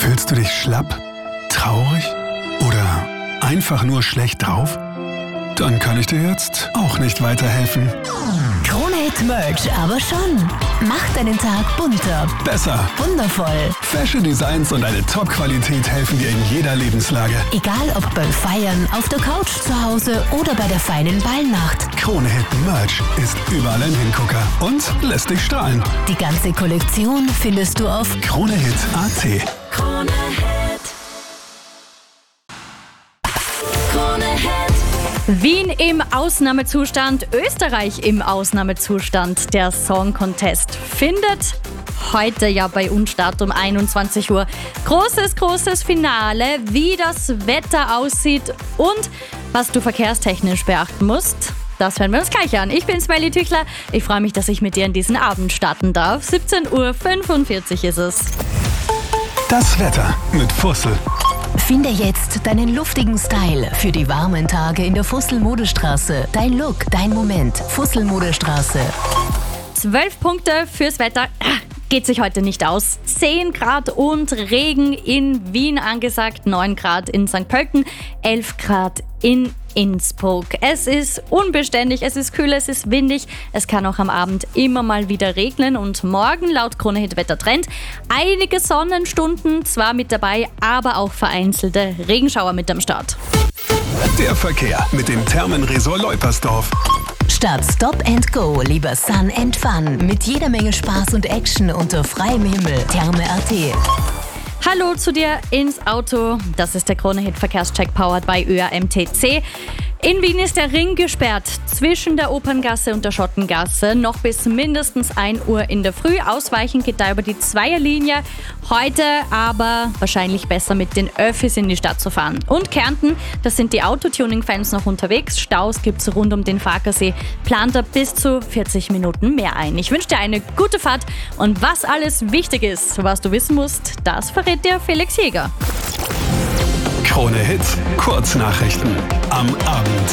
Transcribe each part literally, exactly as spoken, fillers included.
Fühlst du dich schlapp, traurig oder einfach nur schlecht drauf? Dann kann ich dir jetzt auch nicht weiterhelfen. Krone-Hit Merch aber schon. Macht deinen Tag bunter, Besser. wundervoll. Fashion Designs und eine Top-Qualität helfen dir in jeder Lebenslage. Egal ob beim Feiern, auf der Couch zu Hause oder bei der feinen Ballnacht. Krone-Hit Merch ist überall ein Hingucker und lässt dich strahlen. Die ganze Kollektion findest du auf Krone-Hit Punkt at. Krone Hit. Krone Hit. Wien im Ausnahmezustand, Österreich im Ausnahmezustand. Der Song Contest findet heute ja bei uns statt um einundzwanzig Uhr. Großes, großes Finale, wie das Wetter aussieht und was du verkehrstechnisch beachten musst. Das hören wir uns gleich an. Ich bin Smelly Tüchler. Ich freue mich, dass ich mit dir in diesen Abend starten darf. siebzehn Uhr fünfundvierzig ist es. Das Wetter mit Fussel. Finde jetzt deinen luftigen Style für die warmen Tage in der Fussel-Modestraße. Dein Look, dein Moment. Fussel-Modestraße. Zwölf Punkte fürs Wetter. Geht sich heute nicht aus. zehn Grad und Regen in Wien angesagt, neun Grad in Sankt Pölten, elf Grad in Innsbruck. Es ist unbeständig, es ist kühl, es ist windig. Es kann auch am Abend immer mal wieder regnen und morgen laut Krone-Hit Wettertrend einige Sonnenstunden zwar mit dabei, aber auch vereinzelte Regenschauer mit am Start. Der Verkehr mit dem Thermenresort Leupersdorf. Statt Stop and Go lieber Sun and Fun mit jeder Menge Spaß und Action unter freiem Himmel. Therme Punkt at. Hallo zu dir ins Auto. Das ist der Krone-Hit Verkehrscheck powered by Ö A M T C. In Wien ist der Ring gesperrt zwischen der Operngasse und der Schottengasse. Noch bis mindestens ein Uhr in der Früh. Ausweichen geht da über die Zweierlinie. Heute aber wahrscheinlich besser mit den Öffis in die Stadt zu fahren. Und Kärnten, das sind die Autotuning-Fans noch unterwegs. Staus gibt's rund um den Farkasee. Plant da bis zu vierzig Minuten mehr ein. Ich wünsche dir eine gute Fahrt. Und was alles wichtig ist, was du wissen musst, das verrät dir Felix Jäger. Krone-Hit Kurznachrichten am Abend.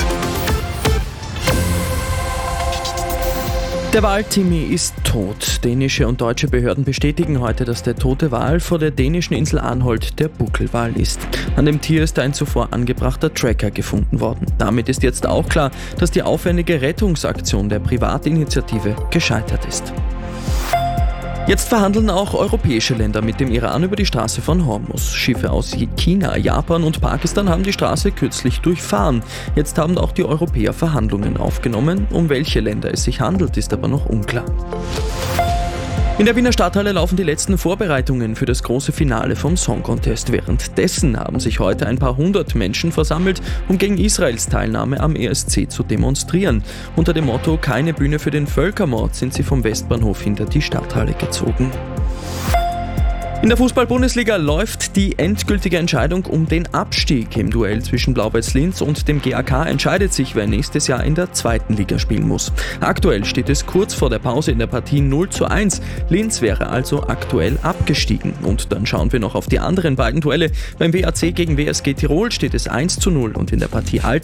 Der Wal-Timmy ist tot. Dänische und deutsche Behörden bestätigen heute, dass der tote Wal vor der dänischen Insel Arnholt der Buckelwal ist. An dem Tier ist ein zuvor angebrachter Tracker gefunden worden. Damit ist jetzt auch klar, dass die aufwendige Rettungsaktion der Privatinitiative gescheitert ist. Jetzt verhandeln auch europäische Länder mit dem Iran über die Straße von Hormuz. Schiffe aus China, Japan und Pakistan haben die Straße kürzlich durchfahren. Jetzt haben auch die Europäer Verhandlungen aufgenommen. Um welche Länder es sich handelt, ist aber noch unklar. In der Wiener Stadthalle laufen die letzten Vorbereitungen für das große Finale vom Song Contest. Währenddessen haben sich heute ein paar hundert Menschen versammelt, um gegen Israels Teilnahme am E S C zu demonstrieren. Unter dem Motto „Keine Bühne für den Völkermord“ sind sie vom Westbahnhof hinter die Stadthalle gezogen. In der Fußball-Bundesliga läuft die endgültige Entscheidung um den Abstieg. Im Duell zwischen Blau-Weiß Linz und dem G A K entscheidet sich, wer nächstes Jahr in der zweiten Liga spielen muss. Aktuell steht es kurz vor der Pause in der Partie null zu eins. Linz wäre also aktuell abgestiegen. Und dann schauen wir noch auf die anderen beiden Duelle. Beim W A C gegen W S G Tirol steht es eins zu null und in der Partie